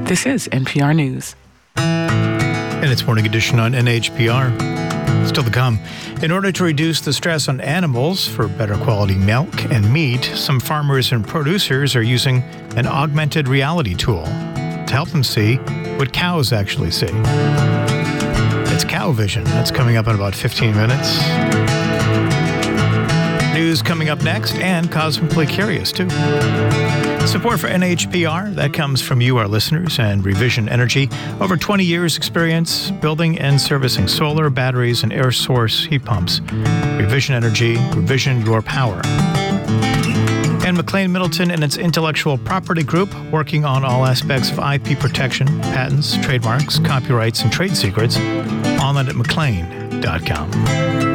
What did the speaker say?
This is NPR News. And it's Morning Edition on NHPR. Still to come. In order to reduce the stress on animals for better quality milk and meat, some farmers and producers are using an augmented reality tool to help them see what cows actually see. It's Cow Vision. That's coming up in about 15 minutes. News coming up next, and Cosmically Curious, too. Support for NHPR, that comes from you, our listeners, and Revision Energy. Over 20 years experience building and servicing solar, batteries, and air source heat pumps. Revision Energy, Revision Your Power. And McLean Middleton and its intellectual property group, working on all aspects of IP protection, patents, trademarks, copyrights, and trade secrets. Online at McLean.com.